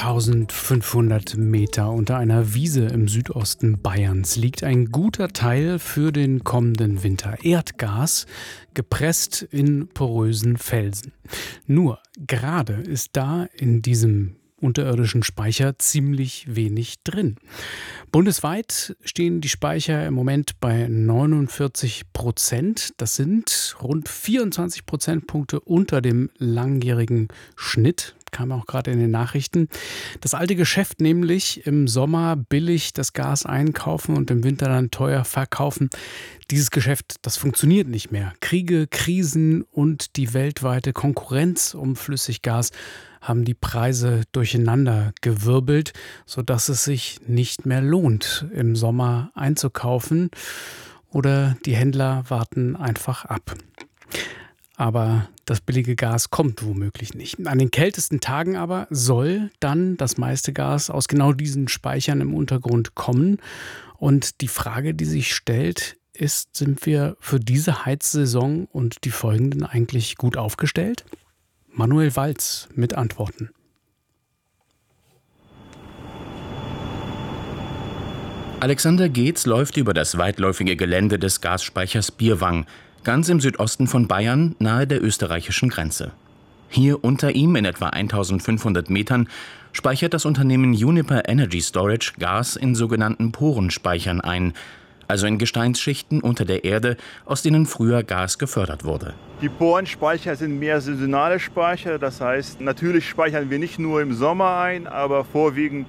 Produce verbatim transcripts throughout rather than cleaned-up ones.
eintausendfünfhundert Meter unter einer Wiese im Südosten Bayerns liegt ein guter Teil für den kommenden Winter. Erdgas, gepresst in porösen Felsen. Nur gerade ist da in diesem unterirdischen Speicher ziemlich wenig drin. Bundesweit stehen die Speicher im Moment bei neunundvierzig Prozent. Das sind rund vierundzwanzig Prozentpunkte unter dem langjährigen Schnitt. Kam auch gerade in den Nachrichten. Das alte Geschäft nämlich, im Sommer billig das Gas einkaufen und im Winter dann teuer verkaufen. Dieses Geschäft, das funktioniert nicht mehr. Kriege, Krisen und die weltweite Konkurrenz um Flüssiggas haben die Preise durcheinander gewirbelt, sodass es sich nicht mehr lohnt, im Sommer einzukaufen. Oder die Händler warten einfach ab. Aber das billige Gas kommt womöglich nicht. An den kältesten Tagen aber soll dann das meiste Gas aus genau diesen Speichern im Untergrund kommen. Und die Frage, die sich stellt, ist, sind wir für diese Heizsaison und die folgenden eigentlich gut aufgestellt? Manuel Walz mit Antworten. Alexander Geetz läuft über das weitläufige Gelände des Gasspeichers Bierwang, ganz im Südosten von Bayern, nahe der österreichischen Grenze. Hier unter ihm, in etwa eintausendfünfhundert Metern, speichert das Unternehmen Uniper Energy Storage Gas in sogenannten Porenspeichern ein, also in Gesteinsschichten unter der Erde, aus denen früher Gas gefördert wurde. Die Porenspeicher sind mehr saisonale Speicher, das heißt, natürlich speichern wir nicht nur im Sommer ein, aber vorwiegend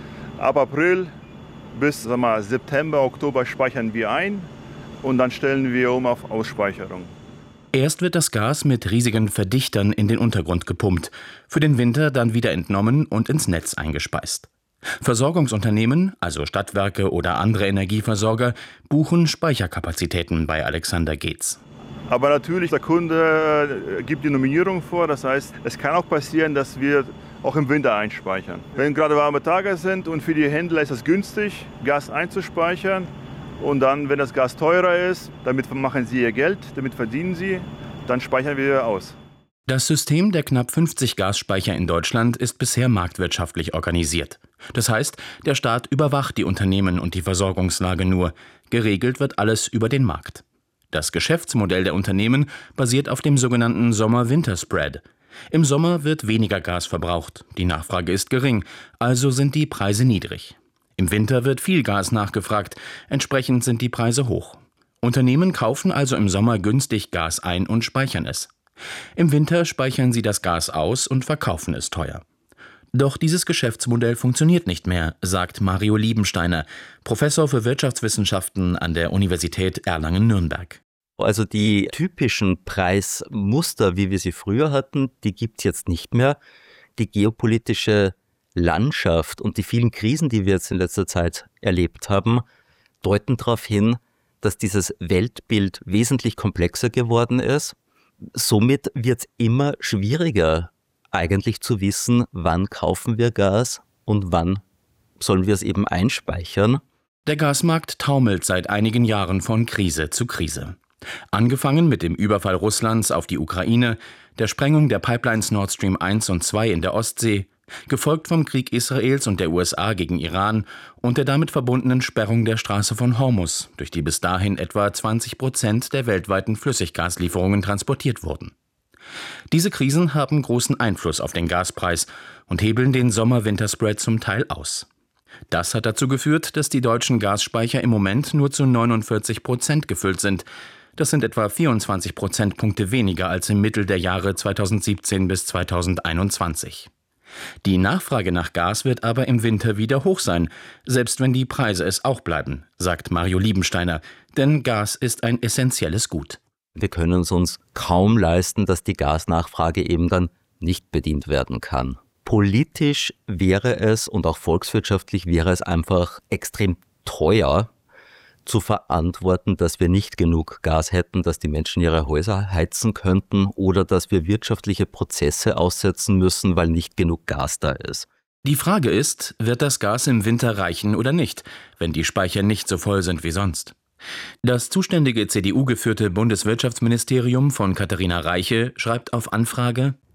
ab April bis sagen wir, September, Oktober speichern wir ein. Und dann stellen wir um auf Ausspeicherung. Erst wird das Gas mit riesigen Verdichtern in den Untergrund gepumpt, für den Winter dann wieder entnommen und ins Netz eingespeist. Versorgungsunternehmen, also Stadtwerke oder andere Energieversorger, buchen Speicherkapazitäten bei Alexander Geetz. Aber natürlich, der Kunde gibt die Nominierung vor, das heißt, es kann auch passieren, dass wir auch im Winter einspeichern. Wenn gerade warme Tage sind und für die Händler ist es günstig, Gas einzuspeichern. Und dann, wenn das Gas teurer ist, damit machen sie ihr Geld, damit verdienen sie, dann speichern wir aus. Das System der knapp fünfzig Gasspeicher in Deutschland ist bisher marktwirtschaftlich organisiert. Das heißt, der Staat überwacht die Unternehmen und die Versorgungslage nur. Geregelt wird alles über den Markt. Das Geschäftsmodell der Unternehmen basiert auf dem sogenannten Sommer-Winter-Spread. Im Sommer wird weniger Gas verbraucht, die Nachfrage ist gering, also sind die Preise niedrig. Im Winter wird viel Gas nachgefragt, entsprechend sind die Preise hoch. Unternehmen kaufen also im Sommer günstig Gas ein und speichern es. Im Winter speichern sie das Gas aus und verkaufen es teuer. Doch dieses Geschäftsmodell funktioniert nicht mehr, sagt Mario Liebensteiner, Professor für Wirtschaftswissenschaften an der Universität Erlangen-Nürnberg. Also die typischen Preismuster, wie wir sie früher hatten, die gibt es jetzt nicht mehr. Die geopolitische Landschaft und die vielen Krisen, die wir jetzt in letzter Zeit erlebt haben, deuten darauf hin, dass dieses Weltbild wesentlich komplexer geworden ist. Somit wird es immer schwieriger, eigentlich zu wissen, wann kaufen wir Gas und wann sollen wir es eben einspeichern. Der Gasmarkt taumelt seit einigen Jahren von Krise zu Krise. Angefangen mit dem Überfall Russlands auf die Ukraine, der Sprengung der Pipelines Nord Stream eins und zwei in der Ostsee, gefolgt vom Krieg Israels und der U S A gegen Iran und der damit verbundenen Sperrung der Straße von Hormuz, durch die bis dahin etwa zwanzig Prozent der weltweiten Flüssiggaslieferungen transportiert wurden. Diese Krisen haben großen Einfluss auf den Gaspreis und hebeln den Sommer-Winter-Spread zum Teil aus. Das hat dazu geführt, dass die deutschen Gasspeicher im Moment nur zu neunundvierzig Prozent gefüllt sind. Das sind etwa vierundzwanzig Prozentpunkte weniger als im Mittel der Jahre zweitausendsiebzehn bis zweitausendeinundzwanzig. Die Nachfrage nach Gas wird aber im Winter wieder hoch sein, selbst wenn die Preise es auch bleiben, sagt Mario Liebensteiner, denn Gas ist ein essentielles Gut. Wir können es uns kaum leisten, dass die Gasnachfrage eben dann nicht bedient werden kann. Politisch wäre es und auch volkswirtschaftlich wäre es einfach extrem teuer zu verantworten, dass wir nicht genug Gas hätten, dass die Menschen ihre Häuser heizen könnten oder dass wir wirtschaftliche Prozesse aussetzen müssen, weil nicht genug Gas da ist. Die Frage ist, wird das Gas im Winter reichen oder nicht, wenn die Speicher nicht so voll sind wie sonst? Das zuständige C D U-geführte Bundeswirtschaftsministerium von Katharina Reiche schreibt auf Anfrage: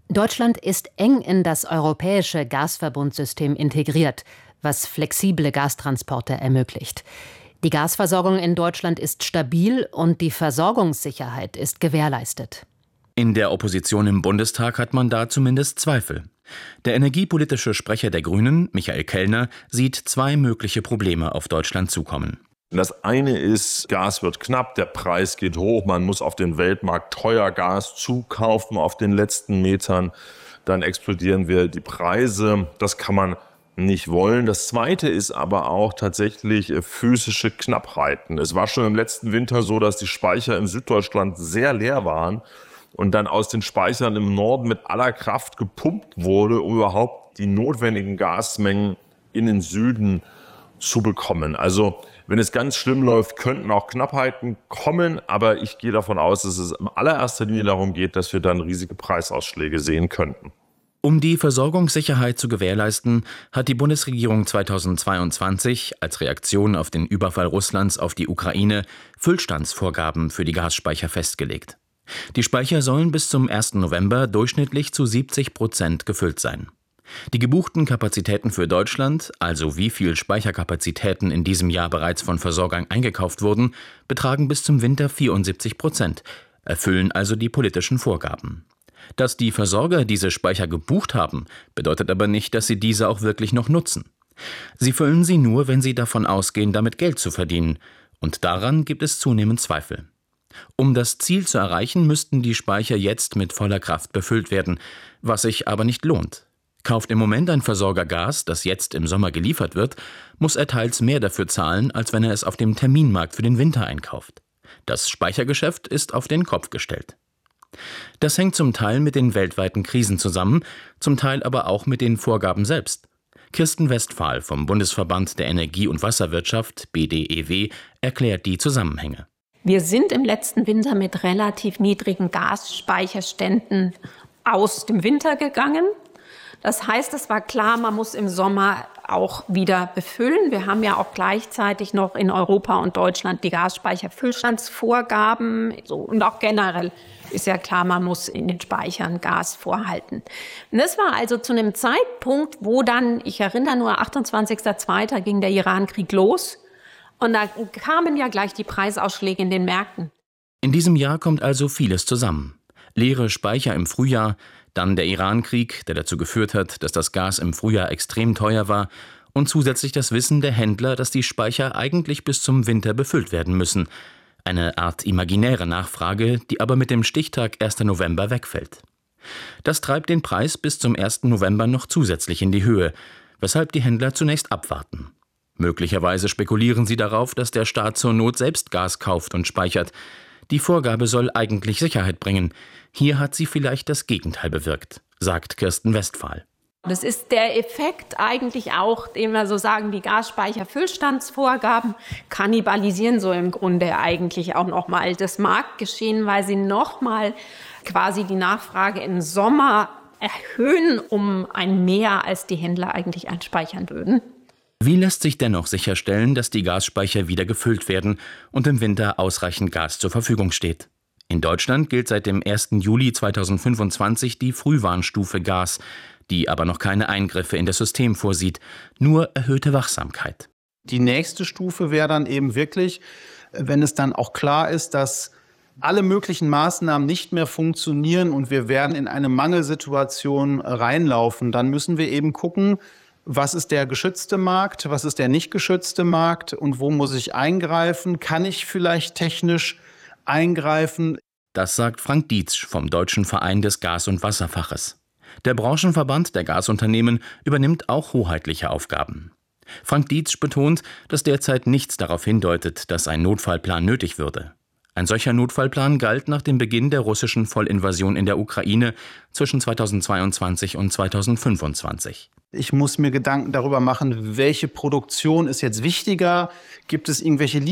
Deutschland ist eng in das europäische Gasverbundsystem integriert, was flexible Gastransporte ermöglicht. Die Gasversorgung in Deutschland ist stabil und die Versorgungssicherheit ist gewährleistet. In der Opposition im Bundestag hat man da zumindest Zweifel. Der energiepolitische Sprecher der Grünen, Michael Kellner, sieht zwei mögliche Probleme auf Deutschland zukommen. Das eine ist, Gas wird knapp, der Preis geht hoch, man muss auf den Weltmarkt teuer Gas zukaufen auf den letzten Metern, dann explodieren wir die Preise, das kann man nicht wollen. Das zweite ist aber auch tatsächlich physische Knappheiten. Es war schon im letzten Winter so, dass die Speicher in Süddeutschland sehr leer waren und dann aus den Speichern im Norden mit aller Kraft gepumpt wurde, um überhaupt die notwendigen Gasmengen in den Süden zu bekommen. Also wenn es ganz schlimm läuft, könnten auch Knappheiten kommen, aber ich gehe davon aus, dass es in allererster Linie darum geht, dass wir dann riesige Preisausschläge sehen könnten. Um die Versorgungssicherheit zu gewährleisten, hat die Bundesregierung zweitausendzweiundzwanzig als Reaktion auf den Überfall Russlands auf die Ukraine Füllstandsvorgaben für die Gasspeicher festgelegt. Die Speicher sollen bis zum ersten November durchschnittlich zu siebzig Prozent gefüllt sein. Die gebuchten Kapazitäten für Deutschland, also wie viel Speicherkapazitäten in diesem Jahr bereits von Versorgern eingekauft wurden, betragen bis zum Winter vierundsiebzig Prozent, erfüllen also die politischen Vorgaben. Dass die Versorger diese Speicher gebucht haben, bedeutet aber nicht, dass sie diese auch wirklich noch nutzen. Sie füllen sie nur, wenn sie davon ausgehen, damit Geld zu verdienen, und daran gibt es zunehmend Zweifel. Um das Ziel zu erreichen, müssten die Speicher jetzt mit voller Kraft befüllt werden, was sich aber nicht lohnt. Kauft im Moment ein Versorger Gas, das jetzt im Sommer geliefert wird, muss er teils mehr dafür zahlen, als wenn er es auf dem Terminmarkt für den Winter einkauft. Das Speichergeschäft ist auf den Kopf gestellt. Das hängt zum Teil mit den weltweiten Krisen zusammen, zum Teil aber auch mit den Vorgaben selbst. Kirsten Westphal vom Bundesverband der Energie- und Wasserwirtschaft, B D E W, erklärt die Zusammenhänge. Wir sind im letzten Winter mit relativ niedrigen Gasspeicherständen aus dem Winter gegangen. Das heißt, es war klar, man muss im Sommer auch wieder befüllen. Wir haben ja auch gleichzeitig noch in Europa und Deutschland die Gasspeicherfüllstandsvorgaben. So, und auch generell ist ja klar, man muss in den Speichern Gas vorhalten. Und das war also zu einem Zeitpunkt, wo dann, ich erinnere nur, achtundzwanzigster zweiter ging der Iran-Krieg los. Und da kamen ja gleich die Preisausschläge in den Märkten. In diesem Jahr kommt also vieles zusammen. Leere Speicher im Frühjahr, dann der Iran-Krieg, der dazu geführt hat, dass das Gas im Frühjahr extrem teuer war, und zusätzlich das Wissen der Händler, dass die Speicher eigentlich bis zum Winter befüllt werden müssen. Eine Art imaginäre Nachfrage, die aber mit dem Stichtag erster November wegfällt. Das treibt den Preis bis zum ersten November noch zusätzlich in die Höhe, weshalb die Händler zunächst abwarten. Möglicherweise spekulieren sie darauf, dass der Staat zur Not selbst Gas kauft und speichert. Die Vorgabe soll eigentlich Sicherheit bringen. Hier hat sie vielleicht das Gegenteil bewirkt, sagt Kirsten Westphal. Das ist der Effekt eigentlich auch, den wir so sagen, die Gasspeicherfüllstandsvorgaben kannibalisieren so im Grunde eigentlich auch nochmal das Marktgeschehen, weil sie nochmal quasi die Nachfrage im Sommer erhöhen um ein Mehr, als die Händler eigentlich einspeichern würden. Wie lässt sich dennoch sicherstellen, dass die Gasspeicher wieder gefüllt werden und im Winter ausreichend Gas zur Verfügung steht? In Deutschland gilt seit dem ersten Juli zweitausendfünfundzwanzig die Frühwarnstufe Gas, die aber noch keine Eingriffe in das System vorsieht, nur erhöhte Wachsamkeit. Die nächste Stufe wäre dann eben wirklich, wenn es dann auch klar ist, dass alle möglichen Maßnahmen nicht mehr funktionieren und wir werden in eine Mangelsituation reinlaufen, dann müssen wir eben gucken, was ist der geschützte Markt, was ist der nicht geschützte Markt und wo muss ich eingreifen? Kann ich vielleicht technisch eingreifen? Das sagt Frank Dietzsch vom Deutschen Verein des Gas- und Wasserfaches. Der Branchenverband der Gasunternehmen übernimmt auch hoheitliche Aufgaben. Frank Dietzsch betont, dass derzeit nichts darauf hindeutet, dass ein Notfallplan nötig würde. Ein solcher Notfallplan galt nach dem Beginn der russischen Vollinvasion in der Ukraine zwischen zweitausendzweiundzwanzig und zweitausendfünfundzwanzig. Ich muss mir Gedanken darüber machen, welche Produktion ist jetzt wichtiger? Gibt es irgendwelche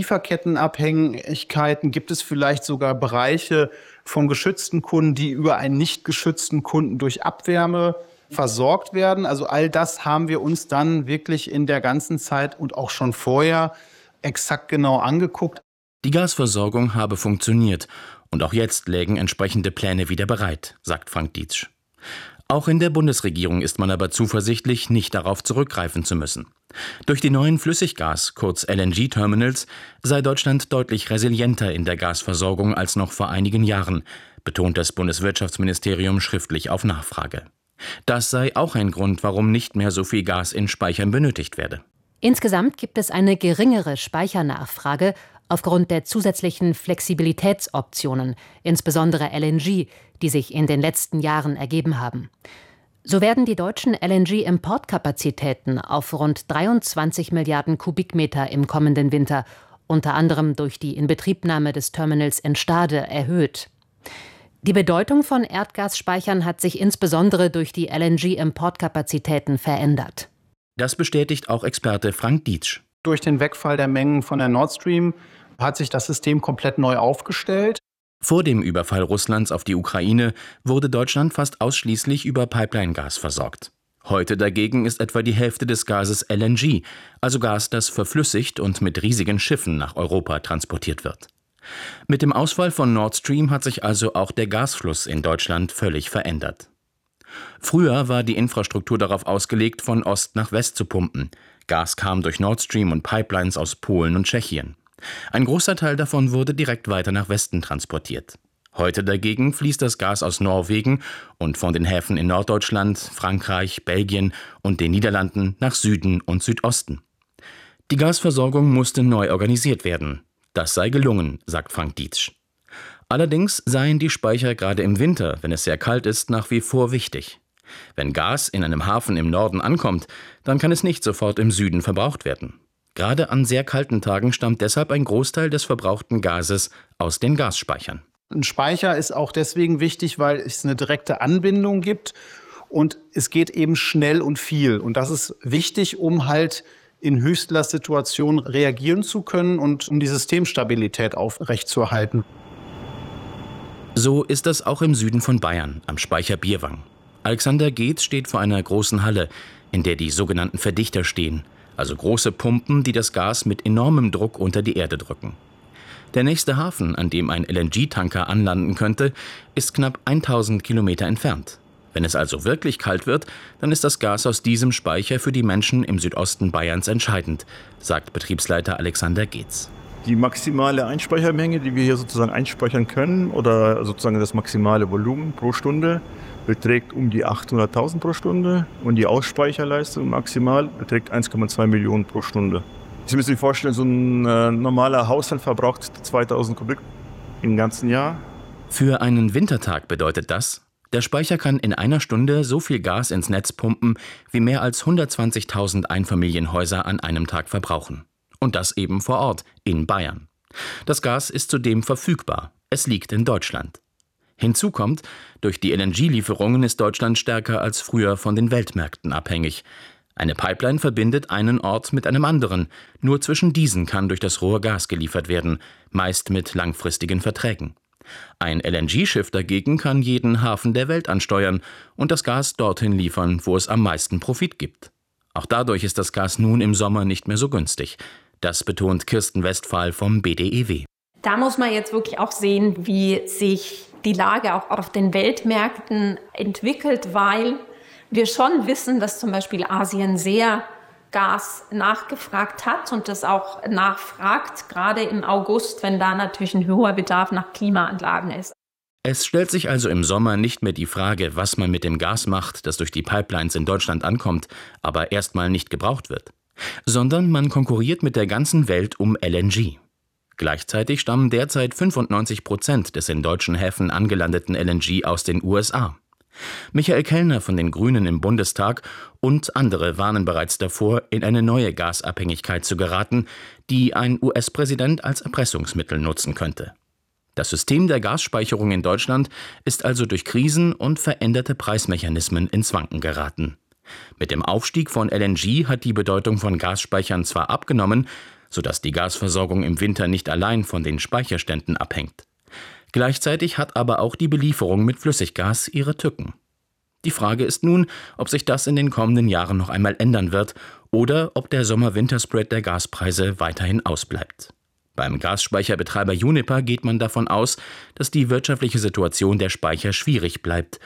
Lieferkettenabhängigkeiten? Gibt es vielleicht sogar Bereiche von geschützten Kunden, die über einen nicht geschützten Kunden durch Abwärme versorgt werden? Also all das haben wir uns dann wirklich in der ganzen Zeit und auch schon vorher exakt genau angeguckt. Die Gasversorgung habe funktioniert und auch jetzt lägen entsprechende Pläne wieder bereit, sagt Frank Dietzsch. Auch in der Bundesregierung ist man aber zuversichtlich, nicht darauf zurückgreifen zu müssen. Durch die neuen Flüssiggas-, kurz L N G-Terminals, sei Deutschland deutlich resilienter in der Gasversorgung als noch vor einigen Jahren, betont das Bundeswirtschaftsministerium schriftlich auf Nachfrage. Das sei auch ein Grund, warum nicht mehr so viel Gas in Speichern benötigt werde. Insgesamt gibt es eine geringere Speichernachfrage aufgrund der zusätzlichen Flexibilitätsoptionen, insbesondere L N G, die sich in den letzten Jahren ergeben haben. So werden die deutschen L N G-Importkapazitäten auf rund dreiundzwanzig Milliarden Kubikmeter im kommenden Winter, unter anderem durch die Inbetriebnahme des Terminals in Stade, erhöht. Die Bedeutung von Erdgasspeichern hat sich insbesondere durch die L N G-Importkapazitäten verändert. Das bestätigt auch Experte Frank Dietsch. Durch den Wegfall der Mengen von der Nord Stream hat sich das System komplett neu aufgestellt. Vor dem Überfall Russlands auf die Ukraine wurde Deutschland fast ausschließlich über Pipeline-Gas versorgt. Heute dagegen ist etwa die Hälfte des Gases L N G, also Gas, das verflüssigt und mit riesigen Schiffen nach Europa transportiert wird. Mit dem Ausfall von Nord Stream hat sich also auch der Gasfluss in Deutschland völlig verändert. Früher war die Infrastruktur darauf ausgelegt, von Ost nach West zu pumpen. Gas kam durch Nord Stream und Pipelines aus Polen und Tschechien. Ein großer Teil davon wurde direkt weiter nach Westen transportiert. Heute dagegen fließt das Gas aus Norwegen und von den Häfen in Norddeutschland, Frankreich, Belgien und den Niederlanden nach Süden und Südosten. Die Gasversorgung musste neu organisiert werden. Das sei gelungen, sagt Frank Dietsch. Allerdings seien die Speicher gerade im Winter, wenn es sehr kalt ist, nach wie vor wichtig. Wenn Gas in einem Hafen im Norden ankommt, dann kann es nicht sofort im Süden verbraucht werden. Gerade an sehr kalten Tagen stammt deshalb ein Großteil des verbrauchten Gases aus den Gasspeichern. Ein Speicher ist auch deswegen wichtig, weil es eine direkte Anbindung gibt und es geht eben schnell und viel. Und das ist wichtig, um halt in Höchstlastsituationen reagieren zu können und um die Systemstabilität aufrechtzuerhalten. So ist das auch im Süden von Bayern, am Speicher Bierwang. Alexander Geetz steht vor einer großen Halle, in der die sogenannten Verdichter stehen, also große Pumpen, die das Gas mit enormem Druck unter die Erde drücken. Der nächste Hafen, an dem ein L N G-Tanker anlanden könnte, ist knapp tausend Kilometer entfernt. Wenn es also wirklich kalt wird, dann ist das Gas aus diesem Speicher für die Menschen im Südosten Bayerns entscheidend, sagt Betriebsleiter Alexander Geetz. Die maximale Einspeichermenge, die wir hier sozusagen einspeichern können, oder sozusagen das maximale Volumen pro Stunde, beträgt um die achthunderttausend pro Stunde und die Ausspeicherleistung maximal beträgt eins Komma zwei Millionen pro Stunde. Sie müssen sich vorstellen, so ein äh, normaler Haushalt verbraucht zweitausend Kubik im ganzen Jahr. Für einen Wintertag bedeutet das, der Speicher kann in einer Stunde so viel Gas ins Netz pumpen, wie mehr als hundertzwanzigtausend Einfamilienhäuser an einem Tag verbrauchen. Und das eben vor Ort, in Bayern. Das Gas ist zudem verfügbar. Es liegt in Deutschland. Hinzu kommt, durch die L N G-Lieferungen ist Deutschland stärker als früher von den Weltmärkten abhängig. Eine Pipeline verbindet einen Ort mit einem anderen. Nur zwischen diesen kann durch das Rohr Gas geliefert werden, meist mit langfristigen Verträgen. Ein L N G-Schiff dagegen kann jeden Hafen der Welt ansteuern und das Gas dorthin liefern, wo es am meisten Profit gibt. Auch dadurch ist das Gas nun im Sommer nicht mehr so günstig. Das betont Kirsten Westphal vom B D E W. Da muss man jetzt wirklich auch sehen, wie sich die Lage auch auf den Weltmärkten entwickelt, weil wir schon wissen, dass zum Beispiel Asien sehr Gas nachgefragt hat und das auch nachfragt, gerade im August, wenn da natürlich ein hoher Bedarf nach Klimaanlagen ist. Es stellt sich also im Sommer nicht mehr die Frage, was man mit dem Gas macht, das durch die Pipelines in Deutschland ankommt, aber erstmal nicht gebraucht wird, sondern man konkurriert mit der ganzen Welt um L N G. Gleichzeitig stammen derzeit fünfundneunzig Prozent des in deutschen Häfen angelandeten L N G aus den U S A. Michael Kellner von den Grünen im Bundestag und andere warnen bereits davor, in eine neue Gasabhängigkeit zu geraten, die ein U S-Präsident als Erpressungsmittel nutzen könnte. Das System der Gasspeicherung in Deutschland ist also durch Krisen und veränderte Preismechanismen ins Wanken geraten. Mit dem Aufstieg von L N G hat die Bedeutung von Gasspeichern zwar abgenommen, sodass die Gasversorgung im Winter nicht allein von den Speicherständen abhängt. Gleichzeitig hat aber auch die Belieferung mit Flüssiggas ihre Tücken. Die Frage ist nun, ob sich das in den kommenden Jahren noch einmal ändern wird oder ob der Sommer-Winter-Spread der Gaspreise weiterhin ausbleibt. Beim Gasspeicherbetreiber Uniper geht man davon aus, dass die wirtschaftliche Situation der Speicher schwierig bleibt.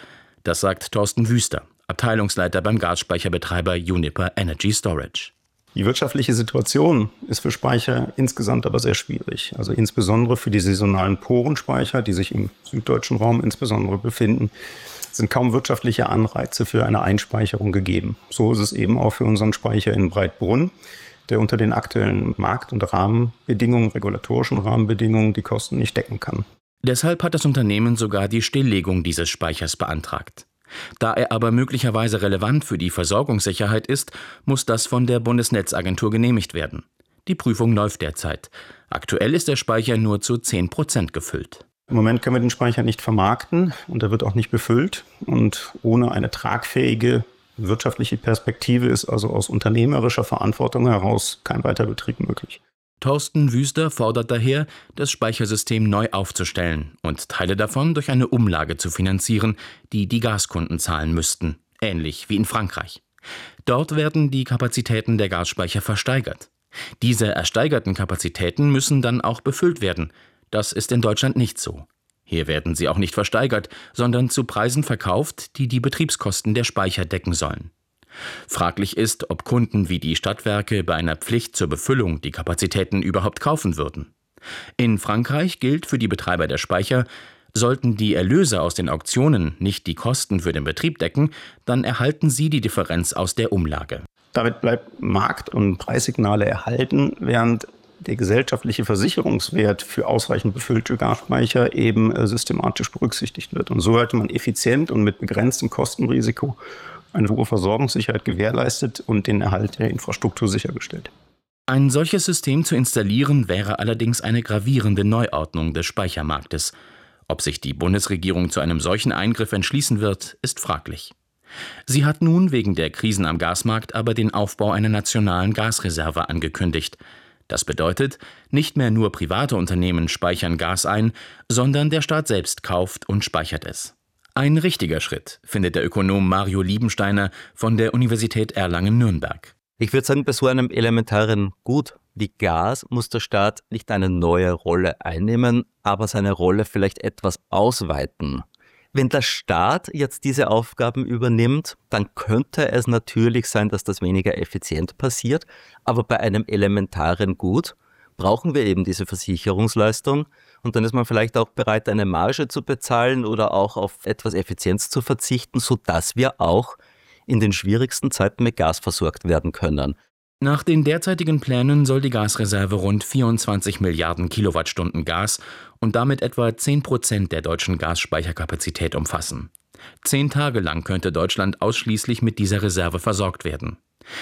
Das sagt Thorsten Wüster, Abteilungsleiter beim Gasspeicherbetreiber Uniper Energy Storage. Die wirtschaftliche Situation ist für Speicher insgesamt aber sehr schwierig. Also insbesondere für die saisonalen Porenspeicher, die sich im süddeutschen Raum insbesondere befinden, sind kaum wirtschaftliche Anreize für eine Einspeicherung gegeben. So ist es eben auch für unseren Speicher in Breitbrunn, der unter den aktuellen Markt- und Rahmenbedingungen, regulatorischen Rahmenbedingungen, die Kosten nicht decken kann. Deshalb hat das Unternehmen sogar die Stilllegung dieses Speichers beantragt. Da er aber möglicherweise relevant für die Versorgungssicherheit ist, muss das von der Bundesnetzagentur genehmigt werden. Die Prüfung läuft derzeit. Aktuell ist der Speicher nur zu zehn Prozent gefüllt. Im Moment können wir den Speicher nicht vermarkten und er wird auch nicht befüllt. Und ohne eine tragfähige wirtschaftliche Perspektive ist also aus unternehmerischer Verantwortung heraus kein Weiterbetrieb möglich. Thorsten Wüster fordert daher, das Speichersystem neu aufzustellen und Teile davon durch eine Umlage zu finanzieren, die die Gaskunden zahlen müssten, ähnlich wie in Frankreich. Dort werden die Kapazitäten der Gasspeicher versteigert. Diese ersteigerten Kapazitäten müssen dann auch befüllt werden. Das ist in Deutschland nicht so. Hier werden sie auch nicht versteigert, sondern zu Preisen verkauft, die die Betriebskosten der Speicher decken sollen. Fraglich ist, ob Kunden wie die Stadtwerke bei einer Pflicht zur Befüllung die Kapazitäten überhaupt kaufen würden. In Frankreich gilt für die Betreiber der Speicher, sollten die Erlöse aus den Auktionen nicht die Kosten für den Betrieb decken, dann erhalten sie die Differenz aus der Umlage. Damit bleibt Markt- und Preissignale erhalten, während der gesellschaftliche Versicherungswert für ausreichend befüllte Gasspeicher eben äh, systematisch berücksichtigt wird. Und so hätte man effizient und mit begrenztem Kostenrisiko eine hohe Versorgungssicherheit gewährleistet und den Erhalt der Infrastruktur sichergestellt. Ein solches System zu installieren, wäre allerdings eine gravierende Neuordnung des Speichermarktes. Ob sich die Bundesregierung zu einem solchen Eingriff entschließen wird, ist fraglich. Sie hat nun wegen der Krisen am Gasmarkt aber den Aufbau einer nationalen Gasreserve angekündigt. Das bedeutet, nicht mehr nur private Unternehmen speichern Gas ein, sondern der Staat selbst kauft und speichert es. Ein richtiger Schritt, findet der Ökonom Mario Liebensteiner von der Universität Erlangen-Nürnberg. Ich würde sagen, bei so einem elementaren Gut wie Gas muss der Staat nicht eine neue Rolle einnehmen, aber seine Rolle vielleicht etwas ausweiten. Wenn der Staat jetzt diese Aufgaben übernimmt, dann könnte es natürlich sein, dass das weniger effizient passiert. Aber bei einem elementaren Gut brauchen wir eben diese Versicherungsleistung. Und dann ist man vielleicht auch bereit, eine Marge zu bezahlen oder auch auf etwas Effizienz zu verzichten, sodass wir auch in den schwierigsten Zeiten mit Gas versorgt werden können. Nach den derzeitigen Plänen soll die Gasreserve rund vierundzwanzig Milliarden Kilowattstunden Gas und damit etwa zehn Prozent der deutschen Gasspeicherkapazität umfassen. Zehn Tage lang könnte Deutschland ausschließlich mit dieser Reserve versorgt werden.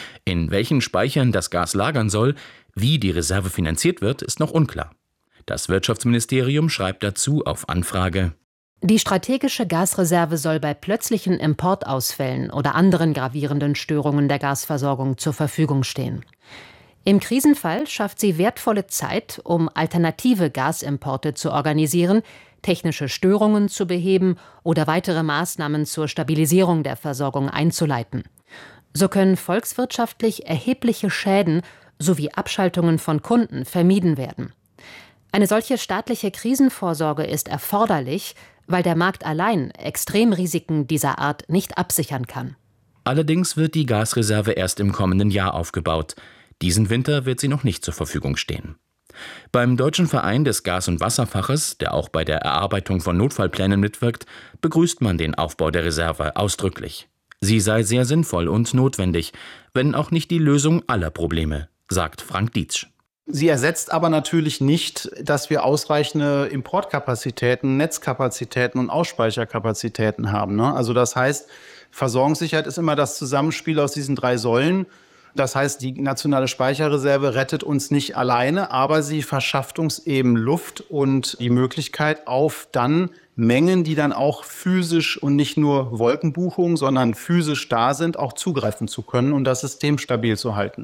In welchen Speichern das Gas lagern soll, wie die Reserve finanziert wird, ist noch unklar. Das Wirtschaftsministerium schreibt dazu auf Anfrage: Die strategische Gasreserve soll bei plötzlichen Importausfällen oder anderen gravierenden Störungen der Gasversorgung zur Verfügung stehen. Im Krisenfall schafft sie wertvolle Zeit, um alternative Gasimporte zu organisieren, technische Störungen zu beheben oder weitere Maßnahmen zur Stabilisierung der Versorgung einzuleiten. So können volkswirtschaftlich erhebliche Schäden sowie Abschaltungen von Kunden vermieden werden. Eine solche staatliche Krisenvorsorge ist erforderlich, weil der Markt allein Extremrisiken dieser Art nicht absichern kann. Allerdings wird die Gasreserve erst im kommenden Jahr aufgebaut. Diesen Winter wird sie noch nicht zur Verfügung stehen. Beim Deutschen Verein des Gas- und Wasserfaches, der auch bei der Erarbeitung von Notfallplänen mitwirkt, begrüßt man den Aufbau der Reserve ausdrücklich. Sie sei sehr sinnvoll und notwendig, wenn auch nicht die Lösung aller Probleme, sagt Frank Dietsch. Sie ersetzt aber natürlich nicht, dass wir ausreichende Importkapazitäten, Netzkapazitäten und Ausspeicherkapazitäten haben, ne? Also das heißt, Versorgungssicherheit ist immer das Zusammenspiel aus diesen drei Säulen. Das heißt, die nationale Speicherreserve rettet uns nicht alleine, aber sie verschafft uns eben Luft und die Möglichkeit auf dann Mengen, die dann auch physisch und nicht nur Wolkenbuchungen, sondern physisch da sind, auch zugreifen zu können und das System stabil zu halten.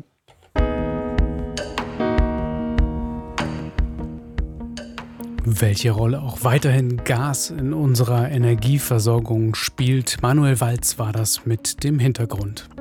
Welche Rolle auch weiterhin Gas in unserer Energieversorgung spielt, Manuel Walz war das mit dem Hintergrund.